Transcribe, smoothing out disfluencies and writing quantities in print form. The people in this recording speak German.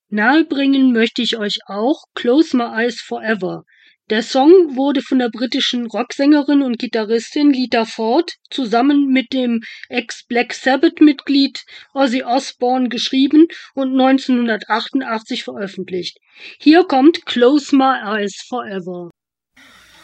Nahebringen möchte ich euch auch Close My Eyes Forever. Der Song wurde von der britischen Rocksängerin und Gitarristin Lita Ford zusammen mit dem Ex-Black Sabbath-Mitglied Ozzy Osbourne geschrieben und 1988 veröffentlicht. Hier kommt Close My Eyes Forever.